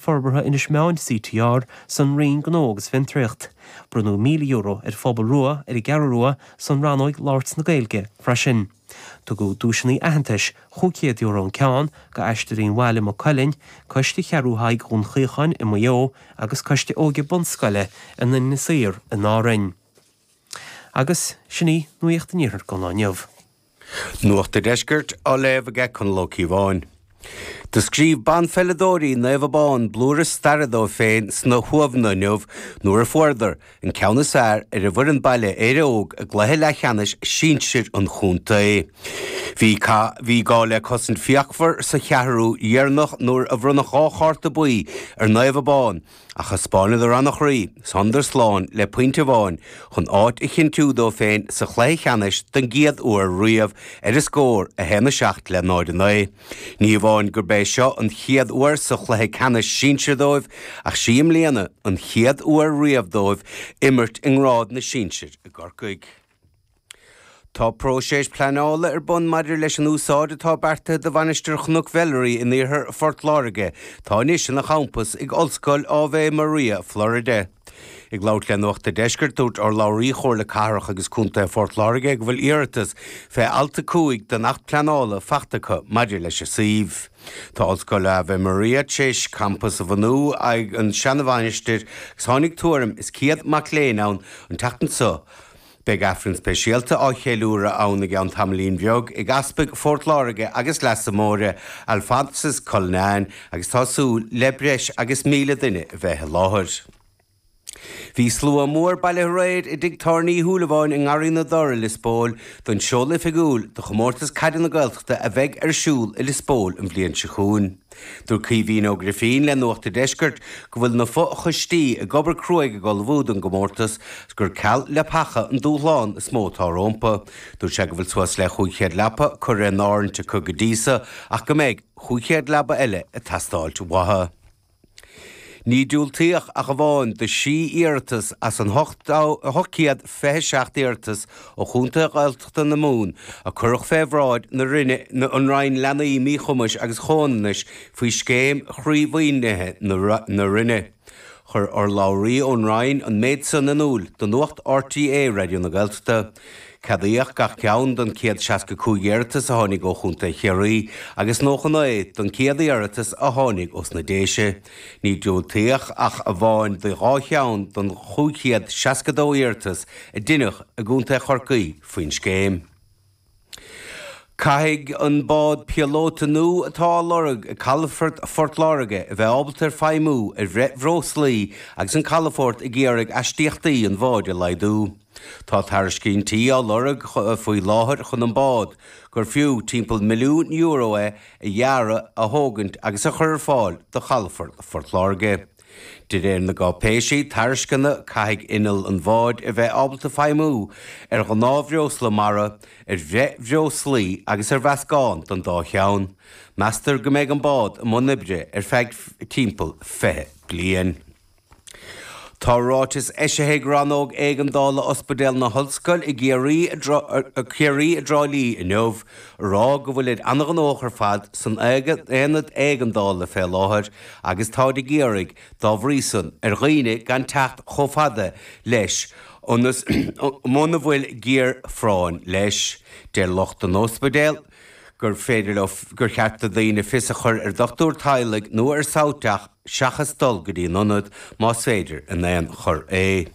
forbartha inis meáin CTR san rion gnógus fin tríocht. Brunú €1,000,000 phobal rua I gar rua san ranóig láirt na Gaeilge freisin. Tugu dúisinaí ahantais €100 an ceann go aistearín bhaile mo Colin, coiste chearú haig ún chuocháin I Mayo agus coiste óge bunscoile in na saoir in árainn. Agus sinní nuíocht níochar go náneamh. Nuachta deisgurt á léamh aige chun Loki bháin. De scríb ban felladóí na bhán blúra staradó féin sna chuamhna neamh nuair a fuardar an ceanna sár ar a bhar an baile éireóg a gluthe le cheannis sínsir an chúnta é. Bhí gá le cosan fiachfar sa cheathrú dhearnach nuair a bhrunach ácharta buí ar naomh bán a chaspáinad ar annach raí, sondar sláán le puinte bháin chun áit I chintiúdó féin sa chléith cheannis den giad uair riamh ar a scór a héna seacht le náid an é. Ní bháin gur bé seo an chiad uair sa chléith cheannis sínsir dóibh ach siam léana an chiad uair riamh dóibh imirt in rád na sínsir a gorcaig. Tá próséis pleanála ar bun maidir leis an úsáid atá berta de bhainistear Chnook Valerie in níorthar Fort Lauderdale, tá níos na campus ag Ollscoil Ave Maria, Florida. Ag lát le nuachta deisgurt dúirt ar láirí chóir le carach agus cúnta Fort Lauderdale go bhfuil iartas fé alta cuaig den nacht pleanála fachtacha maidir leis a suíomh. Tá Ollscoil Ave Maria Chase campus a bhanú ag an seanbhainistear tháinig túram is ciad mac léanán an tatan sa. Beg affrin speisialta á chéúra anna an tamlín bheog ag aspig Fort Lauderdale agus lesamóra Alphonsus Colnán agus tású lebreis agus 1,000 duine bheithe láthir. Bhí slú mór baile réid I digtarnaí thuúlaháin in ngarí na dora Lisbóil don seola figúil do chomórtas caidan na Gaeltachta a bheith ar siúl I Lisbóil an bblion se chuún. Dúr cíhín ó grafín le nuachta deisgurt go bhfuil na chustí a gobar cruaig a golbhúd an gomórtas gur ceall le pacha an dúláán is mótá rompa. Dúr se go bhfuil suas le chuúchéad lepa chur an áirnte chu go dísa ach go méid chuúchéad lepa eile a tastáilt watha. Ní dúiltíoch a go bháin de sí iartas as an hochiad fé seacht iartas ó chúnta Gaeltachta na mún a curch féhráid na rinne na an rain lenaí mí chumas agus chónanis faoi scéim chríomhaoinethe na rinne. Chur ar láirí ón rain an méid san na núl don nuacht RTA radio na Gaeltachta. Cadíoch gach ceann don ciad 65 iartas a tháinig ó chunta Chearraí agus nóchan éid don ciad iartas a tháinig os na déise. Ní dúiltíoch ach a bháin de gá cheann don chúciad 62 iartas a duineach a gúnta Chorcaí faoin scéim. Caig an bád pialóta nú atá lorg a Calafort Fort Lauderdale a bheith ábaltar feimú a bhróslí agus an Calafort i ggéarag aistíochtaí an bháid a leidú. Tá taircín tí á lorg faoi láthir chun an bád gur fiú timpeall €1,000,000 a dhearra a thógant agus a chur fáil do Calafort Fort Lauderdale. De réir na gá péisí taircanna caig inal an bháid a bheith ábalta feimú ar go nábhreosla mara ar bhreoslí agus ar bheascáin don dá cheann. Meastar go méid an bád am nibre ar feig timpeall 5 bliain. Tá ráitis eisithe granóg ag an dála ospidéal na Hollscoil I Ciarraí a drálí I neamh rá go bhfuil anach an óchar fad san éanad ag an dála fé láthir agus tá de Ciarraig dá bhríosan ar ghaoine gan teacht chomhfada leis ónas móna bhfuil gír fráin leis déir locht an ospidéal gur féidir gur cheartta daoine fisachar ar dochtúr tailig nó ar sáteach seachas dul go dtí nonad más féidir in éon chur é.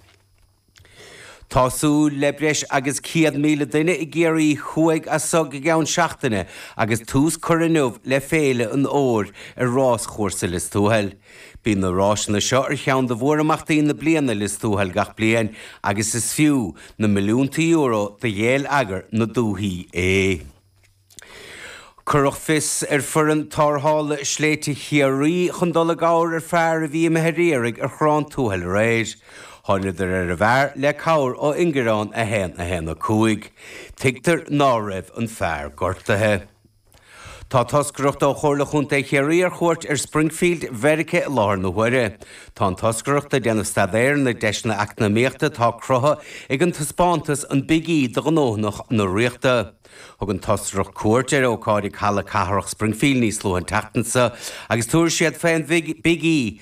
Tású lebreis agus 100,000 duine I ggéirí chuaig a sog I gceann seachtaine agus tús churinmh le féile an óir ar rás chóirsa lis túhail. Bhí na ráisina seo ar cheann de bhór amachtaí na bliana lis túhail gach bliain agus is fiú na €1,000,000 de dhéal agar na dúthaí é. Curach fis ar furan tarthála sléite Chearraí chun dul gáir ar fearr a bhí metheríraigh ar chrán túhail réir. Tháinig ar a bhar le cabhar ó Ingerán a héna cuaig. Tigtar ná raibh an fearr gortathe. Tá toscrocht ó chóirla chunta Chearraí ar chuirt ar Springfield Verice láthar na huire. Tá an toscrocht a déanamh stadéir na deisna acna méachta tá crutha ag an taspántas an bigí do gnónach na riachta. Thug an toscrocht cuairt ar ó cádig chala cathrach Springfield níos lú an tatansa agus túair siad féin bigí